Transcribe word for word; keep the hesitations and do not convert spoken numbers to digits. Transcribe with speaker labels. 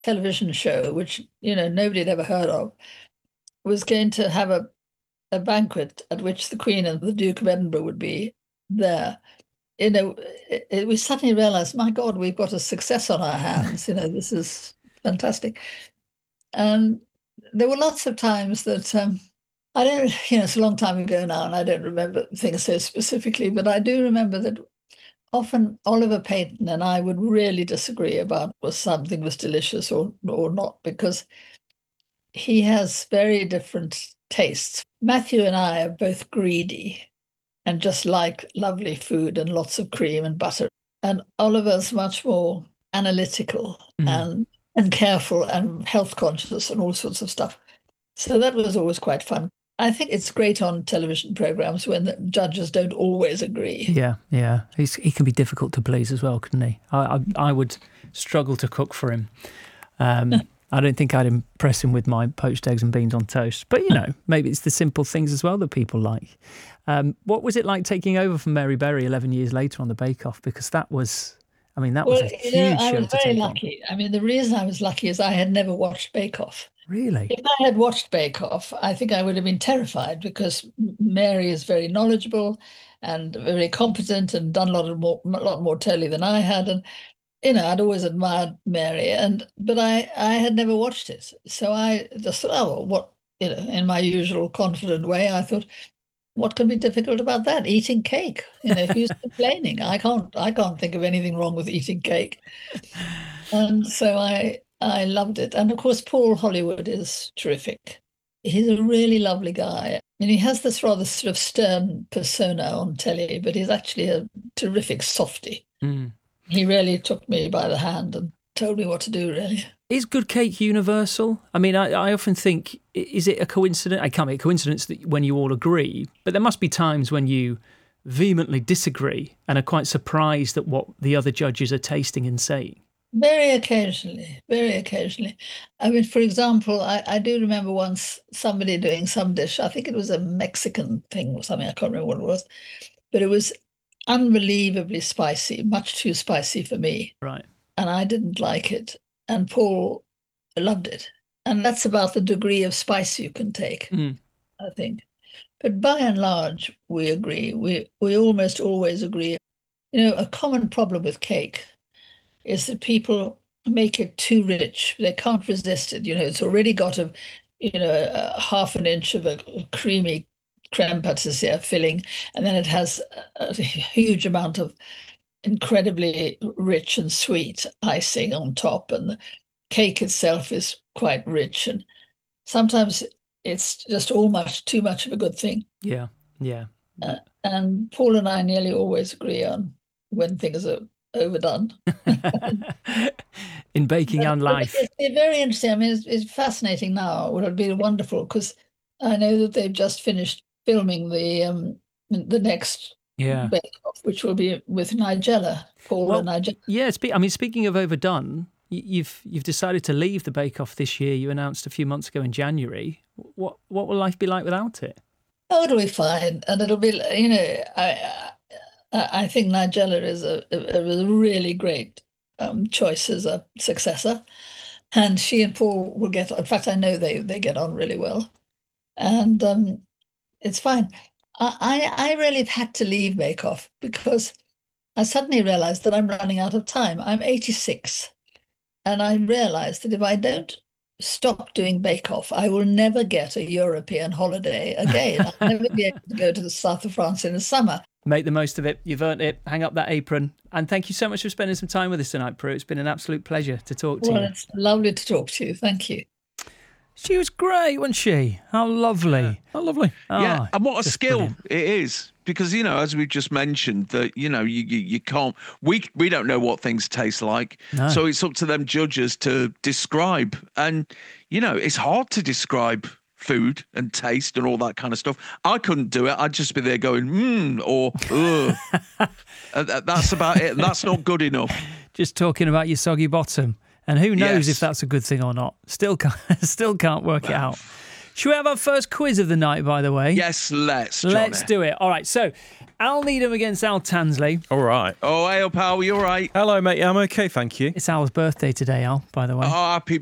Speaker 1: television show, which, you know, nobody had ever heard of, was going to have a, a banquet at which the Queen and the Duke of Edinburgh would be there. You know, it, it, we suddenly realized, my God, we've got a success on our hands. You know, this is fantastic. And there were lots of times that um, I don't, you know, it's a long time ago now, and I don't remember things so specifically, but I do remember that often Oliver Peyton and I would really disagree about whether something was delicious or or not, because he has very different tastes. Matthew and I are both greedy and just like lovely food and lots of cream and butter. And Oliver's much more analytical mm. and and careful and health conscious and all sorts of stuff. So that was always quite fun. I think it's great on television programs when the judges don't always agree.
Speaker 2: Yeah, yeah. He's, he can be difficult to please as well, couldn't he? I, I, I would struggle to cook for him. Um, I don't think I'd impress him with my poached eggs and beans on toast. But, you know, maybe it's the simple things as well that people like. Um, what was it like taking over from Mary Berry eleven years later on the Bake Off? Because that was... I mean, that
Speaker 1: well,
Speaker 2: was a huge
Speaker 1: you know, I
Speaker 2: show
Speaker 1: was
Speaker 2: to
Speaker 1: very
Speaker 2: take
Speaker 1: lucky.
Speaker 2: on.
Speaker 1: I mean, the reason I was lucky is I had never watched Bake Off.
Speaker 2: Really?
Speaker 1: If I had watched Bake Off, I think I would have been terrified, because Mary is very knowledgeable and very competent and done a lot of more, a lot more telly than I had. And, you know, I'd always admired Mary, and but I, I had never watched it. So I just thought, oh, well, what, you know, in my usual confident way, I thought, what can be difficult about that? Eating cake. You know, who's complaining? I can't I can't think of anything wrong with eating cake. And so I I loved it. And of course, Paul Hollywood is terrific. He's a really lovely guy. I mean, he has this rather sort of stern persona on telly, but he's actually a terrific softie. Mm. He really took me by the hand and told me what to do, really.
Speaker 2: Is good cake universal? I mean, I, I often think, is it a coincidence? It can't be a coincidence that when you all agree, but there must be times when you vehemently disagree and are quite surprised at what the other judges are tasting and saying.
Speaker 1: Very occasionally, very occasionally. I mean, for example, I, I do remember once somebody doing some dish, I think it was a Mexican thing or something, I can't remember what it was, but it was unbelievably spicy, much too spicy for me.
Speaker 2: Right.
Speaker 1: And I didn't like it. And Paul loved it. And that's about the degree of spice you can take, mm. I think. But by and large, we agree. We we almost always agree. You know, a common problem with cake is that people make it too rich. They can't resist it. You know, it's already got a, you know, a half an inch of a creamy creme pâtissière filling, and then it has a huge amount of incredibly rich and sweet icing on top, and the cake itself is quite rich, and sometimes it's just all much too much of a good thing.
Speaker 2: Yeah, yeah.
Speaker 1: Uh, and Paul and I nearly always agree on when things are overdone.
Speaker 2: In baking and life.
Speaker 1: It's, it's very interesting. I mean, it's, it's fascinating now. It would have been wonderful, because I know that they've just finished filming the um, the next
Speaker 2: yeah.
Speaker 1: Bake Off, which will be with Nigella, Paul
Speaker 2: well,
Speaker 1: and Nigella.
Speaker 2: Yeah, I mean, speaking of overdone, you've you've decided to leave the Bake Off this year. You announced a few months ago in January. What what will life be like without it?
Speaker 1: Oh, it'll be fine, and it'll be, you know, I I, I think Nigella is a, a, a really great um, choice as a successor, and she and Paul will get. In fact, I know they they get on really well, and um, it's fine. I, I really have had to leave Bake Off because I suddenly realized that I'm running out of time. I'm eighty-six, and I realized that if I don't stop doing Bake Off, I will never get a European holiday again. I'll never be able to go to the south of France in the summer.
Speaker 2: Make the most of it. You've earned it. Hang up that apron. And thank you so much for spending some time with us tonight, Prue. It's been an absolute pleasure to talk to
Speaker 1: well,
Speaker 2: you.
Speaker 1: It's lovely to talk to you. Thank you.
Speaker 2: She was great, wasn't she? How lovely. Yeah.
Speaker 3: How lovely.
Speaker 2: Oh,
Speaker 3: yeah, and what a skill
Speaker 2: brilliant.
Speaker 3: It is. Because, you know, as we've just mentioned, that, you know, you, you, you can't, we we don't know what things taste like.
Speaker 2: No.
Speaker 3: So it's up to them judges to describe. And, you know, it's hard to describe food and taste and all that kind of stuff. I couldn't do it. I'd just be there going, mmm, or, ugh. And that's about it. That's not good enough.
Speaker 2: Just talking about your soggy bottom. And who knows
Speaker 3: yes.
Speaker 2: if that's a good thing or not. Still can't, still can't work well. it out. Should we have our first quiz of the night, by the way?
Speaker 3: Yes, let's.
Speaker 2: Johnny. Let's do it. All right. So, Al Needham against Al Tansley.
Speaker 4: All right.
Speaker 3: Oh, hey, pal, you all right?
Speaker 4: Hello, mate. Yeah, I'm okay, thank you.
Speaker 2: It's Al's birthday today, Al, by the way.
Speaker 3: Oh, happy